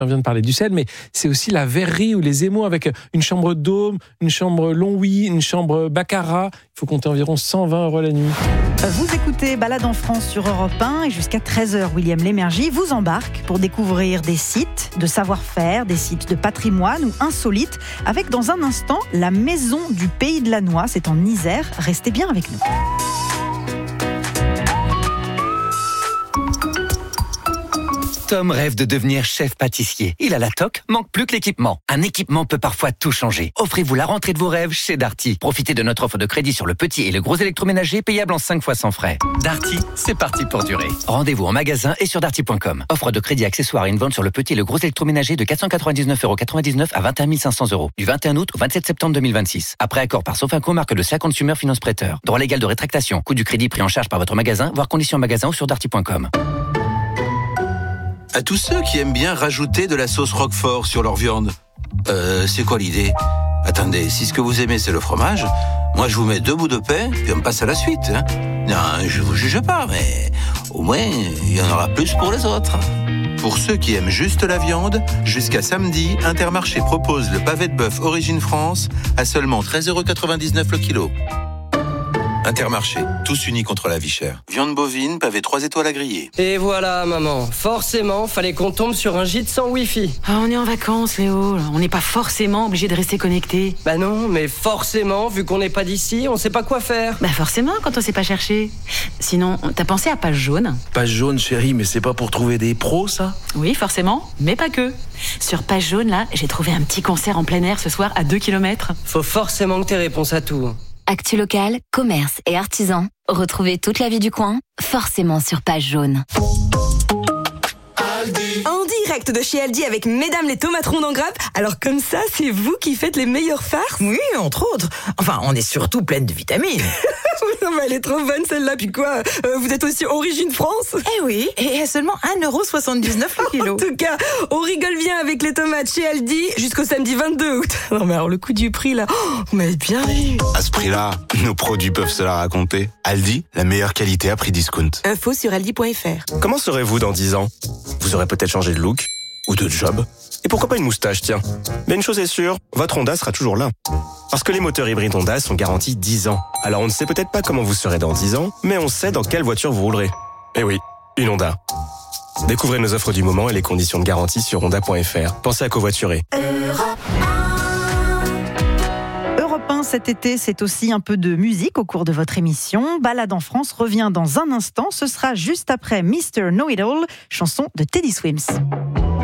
on vient de parler du sel, mais c'est aussi la verrerie ou les émaux avec une chambre dôme, une chambre Longwy, une chambre baccarat. Il faut compter environ 120 € la nuit. Vous écoutez Balade en France sur Europe 1 et jusqu'à 13h, William Lémergie vous embarque pour découvrir des sites de savoir-faire, des sites de patrimoine ou insolites, avec dans un instant la maison du Pays de la Noix, c'est en Isère. Restez bien avec nous. Tom rêve de devenir chef pâtissier. Il a la toque, manque plus que l'équipement. Un équipement peut parfois tout changer. Offrez-vous la rentrée de vos rêves chez Darty. Profitez de notre offre de crédit sur le petit et le gros électroménager payable en 5 fois sans frais. Darty, c'est parti pour durer. Rendez-vous en magasin et sur darty.com. Offre de crédit accessoire et une vente sur le petit et le gros électroménager de 499,99 € à 21 500 €. Du 21 août au 27 septembre 2026. Après accord par Sofinco, marque de CA Consumer Finance Prêteur. Droit légal de rétractation. Coût du crédit pris en charge par votre magasin, voire conditions en magasin ou sur darty.com. À tous ceux qui aiment bien rajouter de la sauce Roquefort sur leur viande, c'est quoi l'idée ? Attendez, si ce que vous aimez c'est le fromage, moi je vous mets 2 bouts de pain, puis on passe à la suite. Hein. Non, je vous juge pas, mais au moins il y en aura plus pour les autres. Pour ceux qui aiment juste la viande, jusqu'à samedi, Intermarché propose le pavé de bœuf Origine France à seulement 13,99 € le kilo. Intermarché, tous unis contre la vie chère. Viande bovine, pavé 3 étoiles à griller. Et voilà, maman. Forcément, fallait qu'on tombe sur un gîte sans Wi-Fi. On est en vacances, Léo. On n'est pas forcément obligé de rester connecté. Bah non, mais forcément, vu qu'on n'est pas d'ici, on sait pas quoi faire. Bah forcément, quand on sait pas chercher. Sinon, t'as pensé à Page Jaune ? Page Jaune, chérie, mais c'est pas pour trouver des pros, ça ? Oui, forcément, mais pas que. Sur Page Jaune, là, j'ai trouvé un petit concert en plein air ce soir à 2 km. Faut forcément que t'aies réponse à tout. Actu local, commerce et artisans. Retrouvez toute la vie du coin, forcément sur Page Jaune. En direct de chez Aldi avec Mesdames les tomates rondes en grappe. Alors comme ça, c'est vous qui faites les meilleures farces ? Oui, entre autres. Enfin, on est surtout pleine de vitamines. Non mais elle est trop bonne celle-là. Puis quoi, vous êtes aussi Origine France ? Eh oui, et à seulement 1,79 € le kilo. En tout cas, on rigole bien avec les tomates chez Aldi jusqu'au samedi 22 août. Non mais alors le coût du prix là, vous m'avez bien vu. À ce prix-là, nos produits peuvent se la raconter. Aldi, la meilleure qualité à prix discount. Info sur aldi.fr. Comment serez-vous dans 10 ans ? Vous aurez peut-être changé de look ou de job. Et pourquoi pas une moustache, tiens. Mais une chose est sûre, votre Honda sera toujours là. Parce que les moteurs hybrides Honda sont garantis 10 ans. Alors on ne sait peut-être pas comment vous serez dans 10 ans, mais on sait dans quelle voiture vous roulerez. Eh oui, une Honda. Découvrez nos offres du moment et les conditions de garantie sur honda.fr. Pensez à covoiturer. Europe 1 cet été, c'est aussi un peu de musique au cours de votre émission. Balade en France revient dans un instant. Ce sera juste après Mr. Know-It-All, chanson de Teddy Swims.